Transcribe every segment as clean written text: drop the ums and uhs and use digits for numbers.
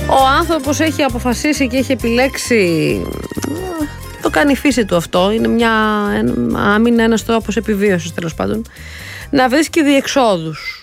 Ο άνθρωπος έχει αποφασίσει και έχει επιλέξει, το κάνει η φύση του αυτό, είναι είναι ένας τρόπος επιβίωσης τέλος πάντων, να βρίσκει διεξόδους.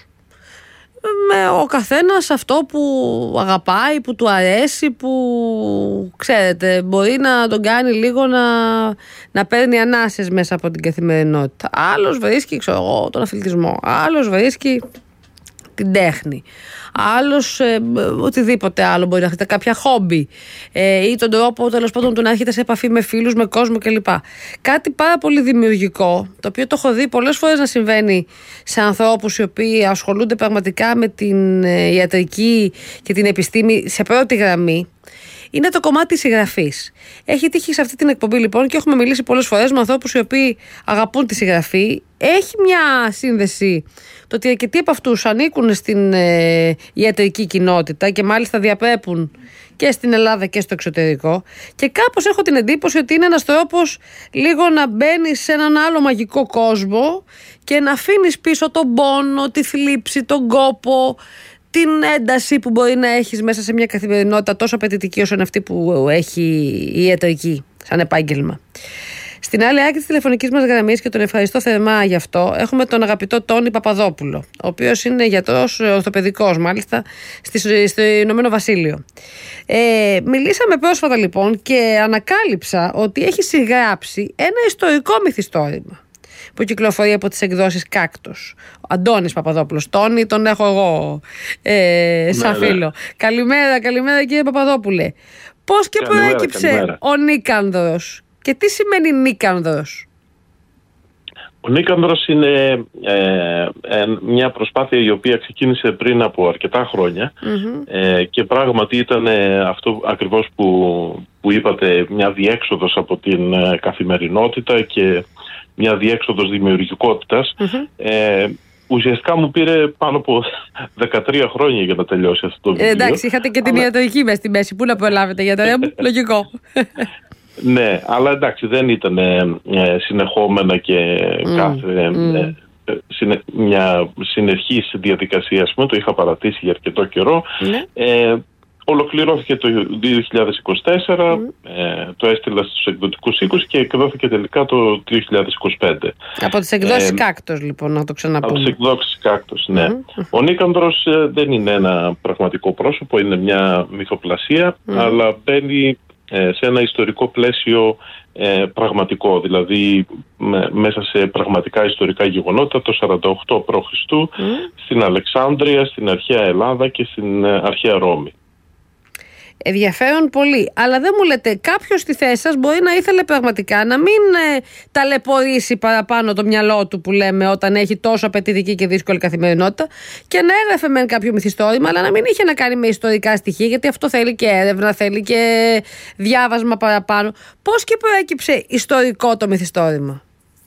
Με ο καθένας αυτό που αγαπάει, που του αρέσει, που ξέρετε μπορεί να τον κάνει λίγο να παίρνει ανάσες μέσα από την καθημερινότητα. Άλλος βρίσκει τον αθλητισμό, άλλος βρίσκει την τέχνη, άλλος οτιδήποτε άλλο μπορεί να έχετε, κάποια χόμπι ή τον τρόπο τέλος πάντων του να έρχεται σε επαφή με φίλους, με κόσμο κλπ. Κάτι πάρα πολύ δημιουργικό, το οποίο το έχω δει πολλές φορές να συμβαίνει σε ανθρώπους οι οποίοι ασχολούνται πραγματικά με την ιατρική και την επιστήμη σε πρώτη γραμμή. Είναι το κομμάτι της συγγραφής. Έχει τύχει σε αυτή την εκπομπή λοιπόν και έχουμε μιλήσει πολλές φορές με ανθρώπους οι οποίοι αγαπούν τη συγγραφή. Έχει μια σύνδεση το ότι αρκετοί από αυτούς ανήκουν στην ιατρική κοινότητα και μάλιστα διαπρέπουν και στην Ελλάδα και στο εξωτερικό. Και κάπως έχω την εντύπωση ότι είναι ένας τρόπος λίγο να μπαίνεις σε έναν άλλο μαγικό κόσμο και να αφήνεις πίσω τον πόνο, τη θλίψη, τον κόπο, την ένταση που μπορεί να έχεις μέσα σε μια καθημερινότητα τόσο απαιτητική όσο είναι αυτή που έχει η ιατρική σαν επάγγελμα. Στην άλλη άκρη της τηλεφωνικής μας γραμμής, και τον ευχαριστώ θερμά γι' αυτό, έχουμε τον αγαπητό Τόνι Παπαδόπουλο, ο οποίος είναι γιατρός ορθοπαιδικός μάλιστα στο Ηνωμένο Βασίλειο. Μιλήσαμε πρόσφατα λοιπόν και ανακάλυψα ότι έχει συγγράψει ένα ιστορικό μυθιστόρημα που κυκλοφορεί από τις εκδόσεις Κάκτος. Ο Αντώνης Παπαδόπουλος. Τόνι, τον έχω εγώ σαν φίλο. Καλημέρα κύριε Παπαδόπουλε. Πώς και προέκυψε ο Νίκανδρος και τι σημαίνει Νίκανδρος? Ο Νίκανδρος είναι μια προσπάθεια η οποία ξεκίνησε πριν από αρκετά χρόνια και πράγματι ήταν αυτό ακριβώς που είπατε, μια διέξοδος από την καθημερινότητα και μια διέξοδος δημιουργικότητας. Ουσιαστικά μου πήρε πάνω από 13 χρόνια για να τελειώσει αυτό το βιβλίο. Εντάξει, είχατε και την ιατρική μες στη μέση. Πού να προλάβετε, γιατρέ μου? Λογικό. Ναι, αλλά εντάξει, δεν ήταν συνεχόμενα και μια συνεχής διαδικασία, ας πούμε, το είχα παρατήσει για αρκετό καιρό. Ολοκληρώθηκε το 2024, το έστειλα στους εκδοτικούς οίκους και εκδόθηκε τελικά το 2025. Από τις εκδόσεις Κάκτος λοιπόν, να το ξαναπούμε. Από τις εκδόσεις Κάκτος, ναι. Ο Νίκανδρος δεν είναι ένα πραγματικό πρόσωπο, είναι μια μυθοπλασία, αλλά μπαίνει σε ένα ιστορικό πλαίσιο πραγματικό, δηλαδή μέσα σε πραγματικά ιστορικά γεγονότα το 48 π.Χ. Στην Αλεξάνδρεια, στην αρχαία Ελλάδα και στην αρχαία Ρώμη. Ενδιαφέρον πολύ. Αλλά δεν μου λέτε, κάποιος στη θέση σας μπορεί να ήθελε πραγματικά να μην ταλαιπωρήσει παραπάνω το μυαλό του, που λέμε, όταν έχει τόσο απαιτητική και δύσκολη καθημερινότητα, και να έγραφε μεν κάποιο μυθιστόρημα, αλλά να μην είχε να κάνει με ιστορικά στοιχεία, γιατί αυτό θέλει και έρευνα, θέλει και διάβασμα παραπάνω. Πώς και προέκυψε ιστορικό το μυθιστόρημα?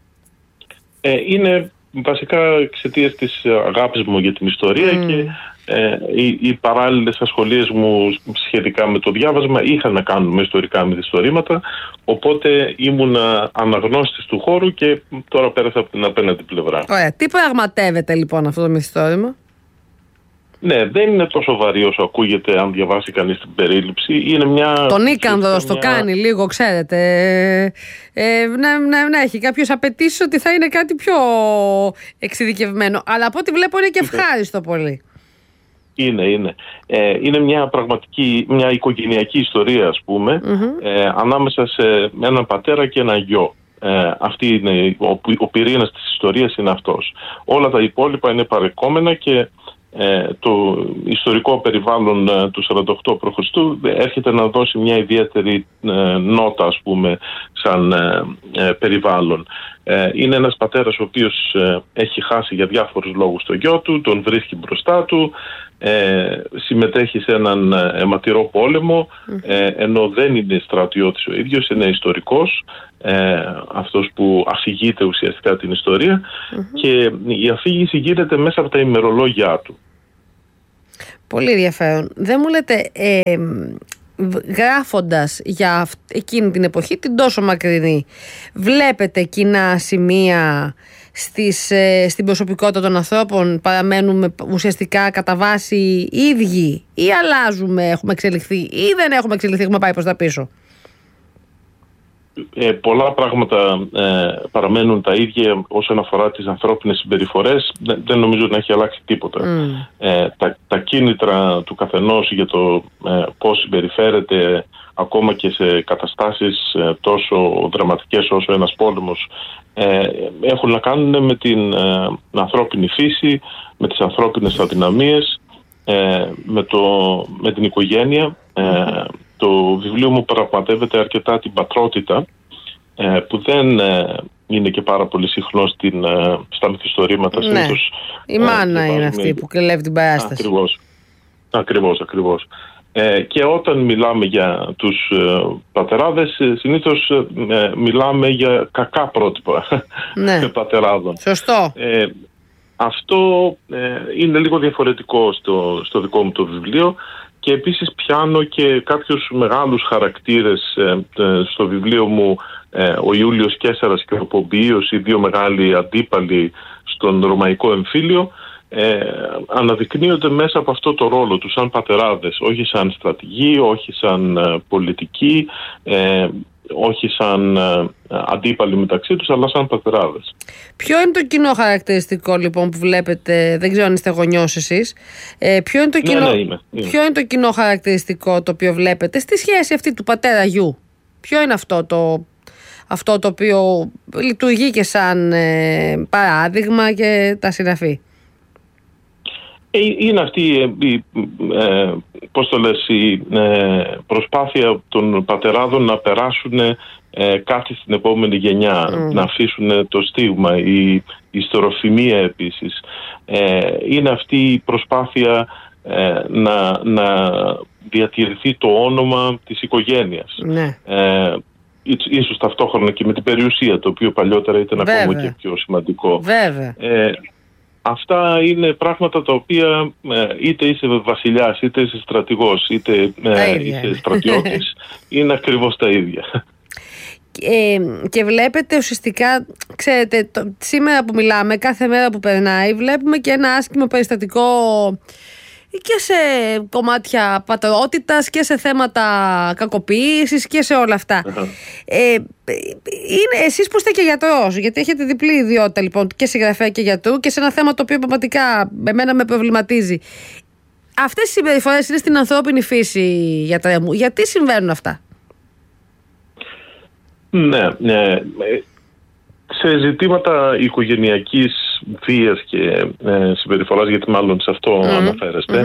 Είναι βασικά εξαιτίας της αγάπης μου για την ιστορία και οι παράλληλες ασχολίες μου σχετικά με το διάβασμα είχαν να κάνουν με ιστορικά μυθιστορήματα, οπότε ήμουν αναγνώστης του χώρου και τώρα πέρασα από την απέναντι πλευρά. Ωραία. Τι πραγματεύεται λοιπόν αυτό το μυθιστόρημα? Ναι, δεν είναι τόσο βαρύ όσο ακούγεται αν διαβάσει κανείς την περίληψη. Είναι μια... Τον Νίκανδρος το κάνει λίγο, ξέρετε, να έχει κάποιες απαιτήσεις ότι θα είναι κάτι πιο εξειδικευμένο. Αλλά από ό,τι βλέπω είναι και ευχάριστο πολύ. Είναι μια πραγματική, μια οικογενειακή ιστορία, ας πούμε, ανάμεσα σε έναν πατέρα και έναν γιο. Αυτή είναι, ο πυρήνας της ιστορίας είναι αυτός. Όλα τα υπόλοιπα είναι παρεκόμενα και το ιστορικό περιβάλλον του 48 π.Χ. έρχεται να δώσει μια ιδιαίτερη νότα, ας πούμε, σαν περιβάλλον. Είναι ένας πατέρας ο οποίος έχει χάσει για διάφορους λόγους το γιο του, τον βρίσκει μπροστά του, συμμετέχει σε έναν αιματηρό πόλεμο, ενώ δεν είναι στρατιώτης ο ίδιος, είναι ιστορικός, αυτός που αφηγείται ουσιαστικά την ιστορία, και η αφήγηση γίνεται μέσα από τα ημερολόγια του. Πολύ ενδιαφέρον. Δεν μου λέτε, γράφοντας για εκείνη την εποχή, την τόσο μακρινή, βλέπετε κοινά σημεία στην προσωπικότητα των ανθρώπων, παραμένουμε ουσιαστικά κατά βάση ίδιοι ή αλλάζουμε, έχουμε εξελιχθεί ή δεν έχουμε εξελιχθεί, έχουμε πάει προς τα πίσω? Πολλά πράγματα παραμένουν τα ίδια όσον αφορά τις ανθρώπινες συμπεριφορές. Δεν νομίζω να έχει αλλάξει τίποτα. Τα κίνητρα του καθενός για το πώς συμπεριφέρεται ακόμα και σε καταστάσεις τόσο δραματικές όσο ένας πόλεμος έχουν να κάνουν με την ανθρώπινη φύση, με τις ανθρώπινες αδυναμίες, με την οικογένεια. Το βιβλίο μου πραγματεύεται αρκετά την πατρότητα, που δεν είναι και πάρα πολύ συχνό στα μυθιστορήματα. Ναι. Η μάνα είναι αυτή που κλέβει την παράσταση. Ακριβώς. Και όταν μιλάμε για τους πατεράδες, συνήθως μιλάμε για κακά πρότυπα πατεράδων. Σωστό. Αυτό είναι λίγο διαφορετικό στο δικό μου το βιβλίο. Και επίσης πιάνω και κάποιους μεγάλους χαρακτήρες στο βιβλίο μου, ο Ιούλιος Καίσαρας και ο Πομπίος, οι δύο μεγάλοι αντίπαλοι στον Ρωμαϊκό εμφύλιο, αναδεικνύονται μέσα από αυτό το ρόλο τους σαν πατεράδες, όχι σαν στρατηγοί, όχι σαν πολιτικοί, όχι σαν αντίπαλοι μεταξύ τους, αλλά σαν πατεράδες. Ποιο είναι το κοινό χαρακτηριστικό λοιπόν που βλέπετε, δεν ξέρω αν είστε γονιός εσείς, ποιο είναι το κοινό χαρακτηριστικό το οποίο βλέπετε στη σχέση αυτή του πατέρα-γιου? Ποιο είναι αυτό το οποίο λειτουργεί και σαν παράδειγμα και τα συναφή? Είναι αυτή η προσπάθεια των πατεράδων να περάσουν κάτι στην επόμενη γενιά, να αφήσουν το στίγμα, η ιστεροφημία επίσης. Είναι αυτή η προσπάθεια να διατηρηθεί το όνομα της οικογένειας. Ναι. Ίσως ταυτόχρονα και με την περιουσία, το οποίο παλιότερα ήταν ακόμα και πιο σημαντικό. Βέβαια. Αυτά είναι πράγματα τα οποία είτε είσαι βασιλιάς, είτε είσαι στρατηγός, είτε είσαι στρατιώτης, είναι ακριβώς τα ίδια. Και βλέπετε ουσιαστικά, ξέρετε, σήμερα που μιλάμε, κάθε μέρα που περνάει, βλέπουμε και ένα άσχημο περιστατικό και σε κομμάτια πατρότητας και σε θέματα κακοποίησης και σε όλα αυτά. Εσείς που είστε και γιατρός, γιατί έχετε διπλή ιδιότητα λοιπόν, και συγγραφέα και γιατρού, και σε ένα θέμα το οποίο πραγματικά εμένα με προβληματίζει. Αυτές οι συμπεριφορές είναι στην ανθρώπινη φύση, γιατρέ μου. Γιατί συμβαίνουν αυτά? Ναι. Σε ζητήματα οικογενειακής βίας και συμπεριφοράς, γιατί μάλλον σε αυτό αναφέρεστε,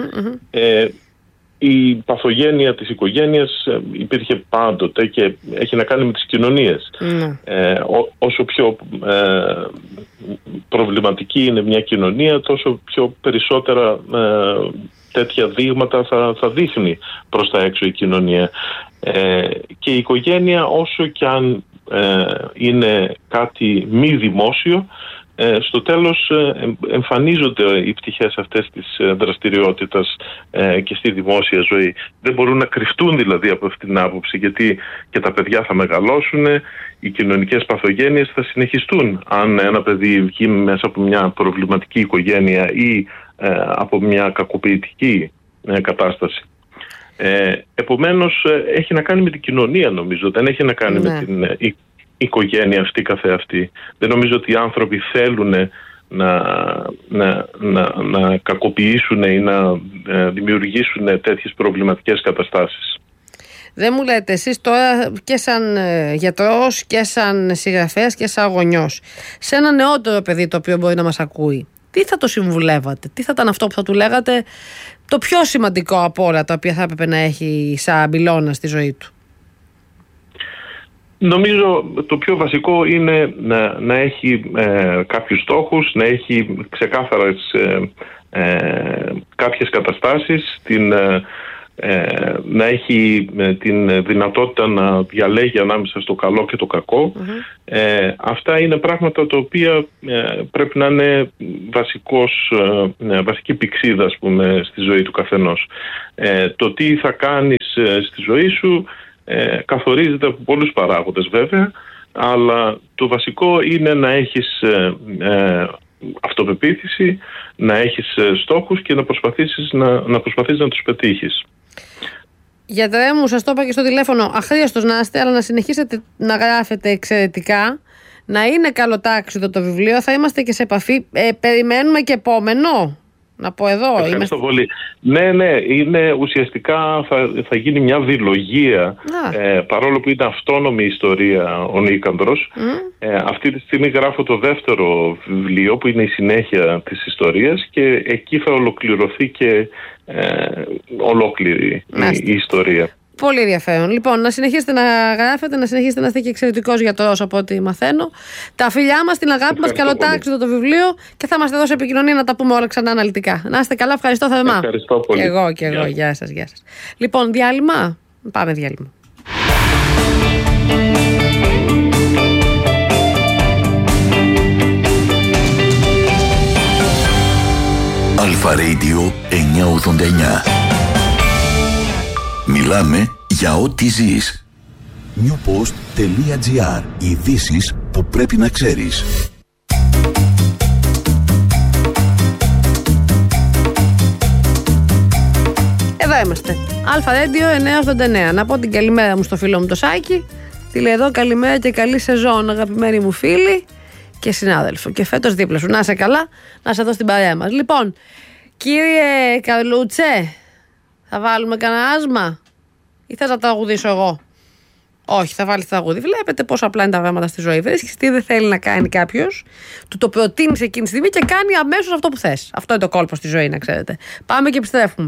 η παθογένεια της οικογένειας υπήρχε πάντοτε και έχει να κάνει με τις κοινωνίες. Όσο πιο προβληματική είναι μια κοινωνία, τόσο πιο περισσότερα τέτοια δείγματα θα δείχνει προς τα έξω η κοινωνία. Και η οικογένεια, όσο κι αν είναι κάτι μη δημόσιο, στο τέλος εμφανίζονται οι πτυχές αυτές της δραστηριότητας και στη δημόσια ζωή. Δεν μπορούν να κρυφτούν δηλαδή από αυτήν την άποψη, γιατί και τα παιδιά θα μεγαλώσουν, οι κοινωνικές παθογένειες θα συνεχιστούν αν ένα παιδί βγει μέσα από μια προβληματική οικογένεια ή από μια κακοποιητική κατάσταση. Επομένως έχει να κάνει με την κοινωνία, νομίζω, δεν έχει να κάνει με την οικογένεια αυτή καθεαυτή. Δεν νομίζω ότι οι άνθρωποι θέλουν να κακοποιήσουν ή να δημιουργήσουν τέτοιες προβληματικές καταστάσεις. Δεν μου λέτε εσείς τώρα, και σαν γιατρός και σαν συγγραφέας και σαν γονιός, σε ένα νεότερο παιδί το οποίο μπορεί να μας ακούει, τι θα το συμβουλεύατε, τι θα ήταν αυτό που θα του λέγατε το πιο σημαντικό από όλα τα οποία θα έπρεπε να έχει σαν πυλώνα στη ζωή του? Νομίζω το πιο βασικό είναι να έχει κάποιους στόχους, να έχει ξεκάθαρες κάποιες καταστάσεις, να έχει την δυνατότητα να διαλέγει ανάμεσα στο καλό και το κακό. Αυτά είναι πράγματα τα οποία πρέπει να είναι βασική πηξίδα, ας πούμε, στη ζωή του καθενός. Το τι θα κάνεις στη ζωή σου καθορίζεται από πολλούς παράγοντες βέβαια, αλλά το βασικό είναι να έχεις αυτοπεποίθηση, να έχεις στόχους και να προσπαθείς να τους πετύχεις. Γιατρέ μου, σας το είπα και στο τηλέφωνο, αχρίαστος να είστε, αλλά να συνεχίσετε να γράφετε εξαιρετικά, να είναι καλοτάξιδο το βιβλίο, θα είμαστε και σε επαφή. Περιμένουμε και επόμενο. Να πω εδώ. Ευχαριστώ πολύ. Ναι, είναι ουσιαστικά θα γίνει μια διλογία, παρόλο που είναι αυτόνομη ιστορία ο Νίκανδρος. Αυτή τη στιγμή γράφω το δεύτερο βιβλίο που είναι η συνέχεια της ιστορίας και εκεί θα ολοκληρωθεί και ολόκληρη η ιστορία. Πολύ ενδιαφέρον. Λοιπόν, να συνεχίσετε να γράφετε, να συνεχίσετε να είστε και εξαιρετικός γιατρός από ό,τι μαθαίνω. Τα φιλιά μας, την αγάπη μας, καλοτάξιδο το βιβλίο και θα μας δώσει επικοινωνία να τα πούμε όλα ξανά αναλυτικά. Να είστε καλά, ευχαριστώ θερμά. Ευχαριστώ πολύ. Και εγώ. Γεια σας. Λοιπόν, διάλειμμα. Πάμε διάλειμμα. Αλφα Radio 989. Μιλάμε για ό,τι ζεις. newpost.gr. Ειδήσεις που πρέπει να ξέρεις. Εδώ είμαστε. Αλφα Radio 989. Να πω την καλημέρα μου στο φίλο μου το Σάκη. Τι λέει εδώ, καλημέρα και καλή σεζόν, αγαπημένοι μου φίλοι και συνάδελφο. Και φέτος δίπλα σου. Να είσαι καλά, να είσαι εδώ στην παρέα μας. Λοιπόν, κύριε Καρλούτσε, θα βάλουμε κανένα άσμα ή θες να τραγουδήσω εγώ? Όχι, θα βάλει τραγούδι. Βλέπετε πόσο απλά είναι τα πράγματα στη ζωή. Βρίσκεις τι δεν θέλει να κάνει κάποιος, του το προτείνεις εκείνη τη στιγμή και κάνει αμέσως αυτό που θες. Αυτό είναι το κόλπο στη ζωή, να ξέρετε. Πάμε και επιστρέφουμε.